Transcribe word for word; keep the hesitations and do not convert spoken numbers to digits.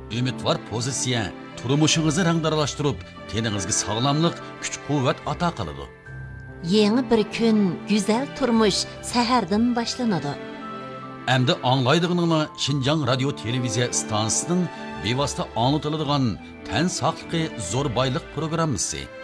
umidvor pozitsiya turmushingizni rangdaralashtirib, teningizga sog'lomlik, kuch-quvvat ato qiladi. Yeni bir kun, güzel turmush sahardan boshlanadi. Endi anglaydig'ininglar Şinjan radio televiziya stansiyasining bevosita anlatiladigan tan saqligi zo'r boylik programmasi.